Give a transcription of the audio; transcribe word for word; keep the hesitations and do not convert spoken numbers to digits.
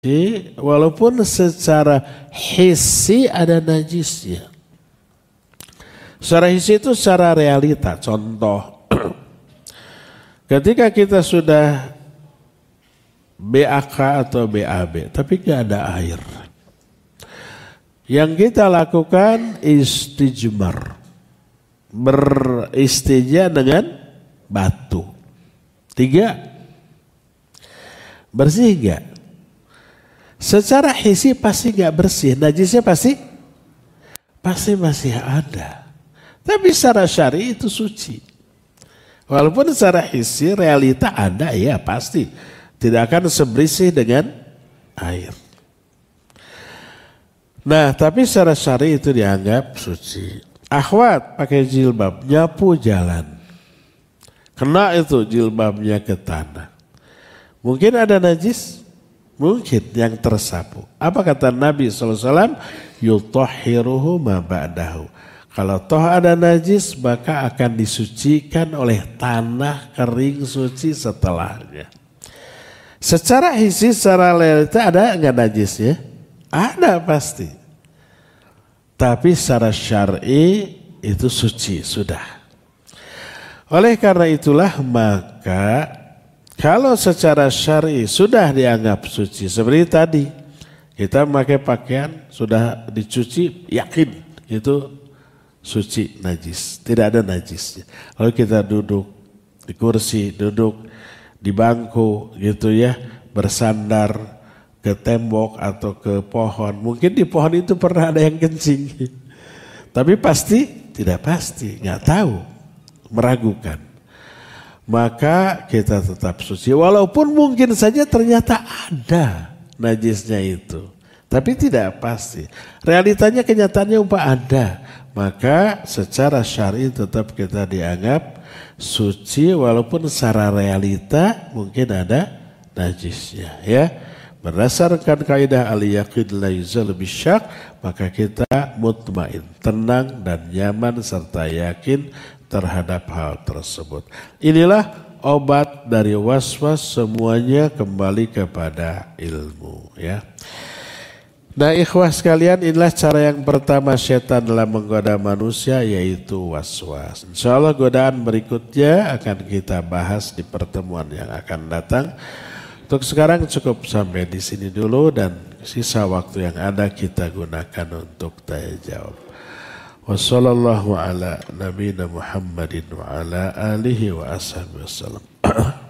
walaupun secara hissi ada najisnya. Secara hissi itu secara realita. Contoh, ketika kita sudah B A K atau B A B, tapi nggak ada air. Yang kita lakukan istijmar, beristijah dengan batu. Tiga, bersih nggak? Secara hissi pasti nggak bersih, najisnya pasti pasti masih ada. Tapi secara syar'i itu suci. Walaupun secara hissi realita ada, ya pasti tidak akan sebersih dengan air. Nah, tapi secara syar'i itu dianggap suci. Akhwat pakai jilbab, nyapu jalan, kena itu jilbabnya ke tanah. Mungkin ada najis? Mungkin yang tersapu. Apa kata Nabi shallallahu alaihi wasallam? Yutahhiruhu ma ba'dahu. Kalau toh ada najis, maka akan disucikan oleh tanah kering suci setelahnya. Secara hissi, secara realita ada enggak najisnya? Ada pasti. Tapi secara syar'i itu suci, sudah. Oleh karena itulah maka kalau secara syar'i sudah dianggap suci, seperti tadi kita memakai pakaian sudah dicuci, yakin itu suci, najis, tidak ada najisnya. Lalu kita duduk di kursi, duduk di bangku gitu ya, bersandar ke tembok atau ke pohon. Mungkin di pohon itu pernah ada yang kencing, tapi pasti tidak pasti, nggak tahu, meragukan. Maka kita tetap suci. Walaupun mungkin saja ternyata ada najisnya itu. Tapi tidak pasti. Realitanya, kenyataannya umpah ada. Maka secara syar'i tetap kita dianggap suci. Walaupun secara realita mungkin ada najisnya. Ya. Berdasarkan kaidah al-yaqin la yuzal bisyak. Maka kita mutmain, tenang dan nyaman serta yakin terhadap hal tersebut. Inilah obat dari waswas, semuanya kembali kepada ilmu, ya. Nah, ikhwah sekalian, inilah cara yang pertama setan dalam menggoda manusia, yaitu waswas. Insya Allah godaan berikutnya akan kita bahas di pertemuan yang akan datang. Untuk sekarang cukup sampai di sini dulu, dan sisa waktu yang ada kita gunakan untuk tanya jawab. Wassallallahu ala nabiyina Muhammadin wa ala alihi wa ashabihi wasallam.